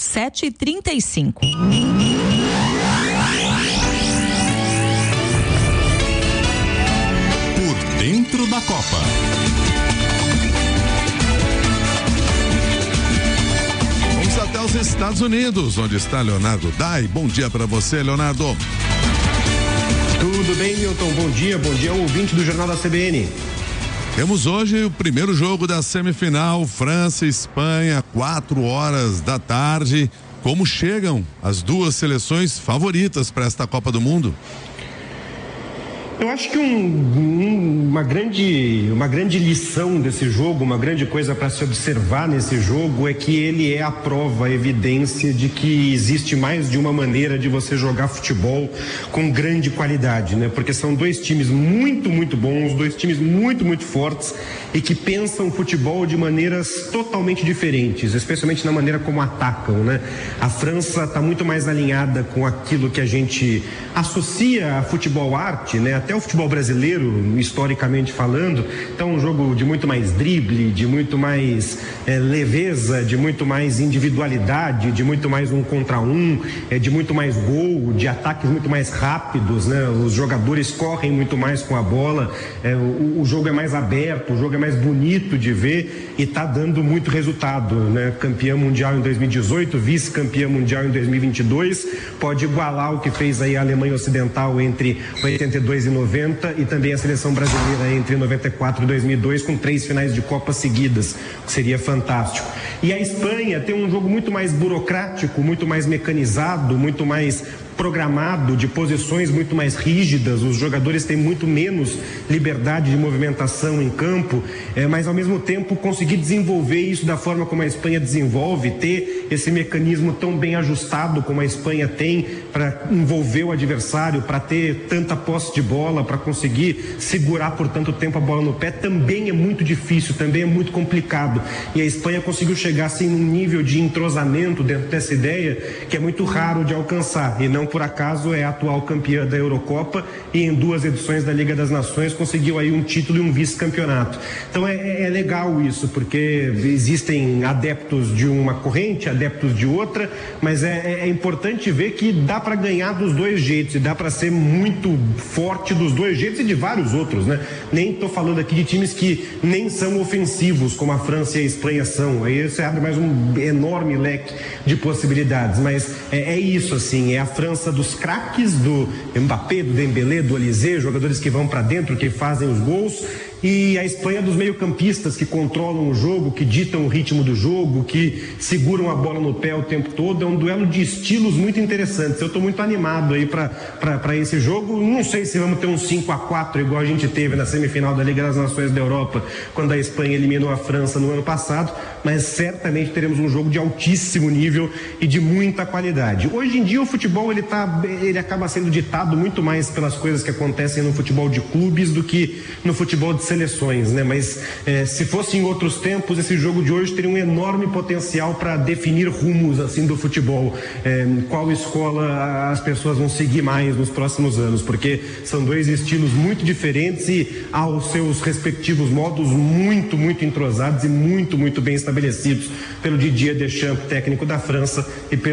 7h35. Por dentro da Copa. Vamos até os Estados Unidos, onde está Leonardo Dai. Bom dia para você, Leonardo. Tudo bem, Milton? Bom dia ao ouvinte do Jornal da CBN. Temos hoje o primeiro jogo da semifinal, França e Espanha, 4 da tarde. Como chegam as duas seleções favoritas para esta Copa do Mundo? Eu acho que uma grande lição desse jogo, uma grande coisa para se observar nesse jogo é que ele é a prova, a evidência de que existe mais de uma maneira de você jogar futebol com grande qualidade, né? Porque são dois times muito, muito bons, dois times muito, muito fortes e que pensam futebol de maneiras totalmente diferentes, especialmente na maneira como atacam, né? A França está muito mais alinhada com aquilo que a gente associa a futebol arte, né? Até o futebol brasileiro, historicamente falando. Então, um jogo de muito mais drible, de muito mais leveza, de muito mais individualidade, de muito mais 1 contra 1, de muito mais gol, de ataques muito mais rápidos, né? Os jogadores correm muito mais com a bola, o jogo é mais aberto, o jogo é mais bonito de ver e está dando muito resultado, né? Campeã mundial em 2018, vice-campeã mundial em 2022, pode igualar o que fez aí a Alemanha Ocidental entre 82 e 90 e também a seleção brasileira entre 94 e 2002 com 3 finais de Copa seguidas, o que seria fantástico. E a Espanha tem um jogo muito mais burocrático, muito mais mecanizado, muito mais programado, de posições muito mais rígidas, os jogadores têm muito menos liberdade de movimentação em campo, mas ao mesmo tempo conseguir desenvolver isso da forma como a Espanha desenvolve, ter esse mecanismo tão bem ajustado como a Espanha tem para envolver o adversário, para ter tanta posse de bola, para conseguir segurar por tanto tempo a bola no pé, também é muito difícil, também é muito complicado. E a Espanha conseguiu chegar assim num nível de entrosamento dentro dessa ideia que é muito raro de alcançar, e não por acaso é a atual campeã da Eurocopa e em 2 edições da Liga das Nações conseguiu aí um título e um vice-campeonato. Então é legal isso, porque existem adeptos de uma corrente, adeptos de outra, mas é importante ver que dá para ganhar dos dois jeitos e dá para ser muito forte dos dois jeitos e de vários outros, né? Nem estou falando aqui de times que nem são ofensivos como a França e a Espanha são, aí você abre mais um enorme leque de possibilidades, mas é isso assim, é a França dos craques, do Mbappé, do Dembélé, do Olise, jogadores que vão para dentro, que fazem os gols, e a Espanha dos meio-campistas que controlam o jogo, que ditam o ritmo do jogo, que seguram a bola no pé o tempo todo. É um duelo de estilos muito interessantes. Eu estou muito animado aí para esse jogo. Não sei se vamos ter um 5-4 igual a gente teve na semifinal da Liga das Nações da Europa, quando a Espanha eliminou a França no ano passado, mas certamente teremos um jogo de altíssimo nível e de muita qualidade. Hoje em dia o futebol ele acaba sendo ditado muito mais pelas coisas que acontecem no futebol de clubes do que no futebol de seleções, né? Mas se fosse em outros tempos, esse jogo de hoje teria um enorme potencial para definir rumos assim do futebol, qual escola as pessoas vão seguir mais nos próximos anos, porque são dois estilos muito diferentes e aos seus respectivos modos muito, muito entrosados e muito, muito bem estabelecidos pelo Didier Deschamps, técnico da França, e pelo